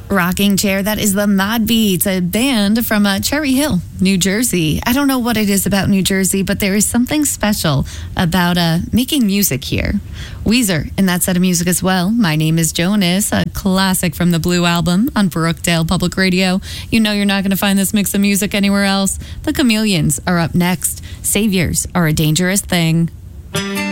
Rocking Chair, that is the Mod Beats, a band from Cherry Hill, New Jersey. I don't know what it is about New Jersey, but there is something special about making music here. Weezer in that set of music as well. My Name is Jonas, a classic from the Blue Album on Brookdale Public Radio. You know you're not going to find this mix of music anywhere else. The Chameleons are up next. Saviors are a dangerous thing.